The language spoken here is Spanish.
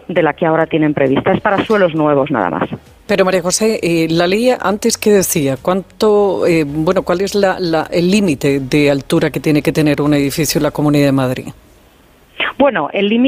de la que ahora tienen prevista. Es para suelos nuevos nada más. Pero María José, la ley antes que decía, ¿cuál es el límite de altura que tiene que tener un edificio en la Comunidad de Madrid? Bueno, el límite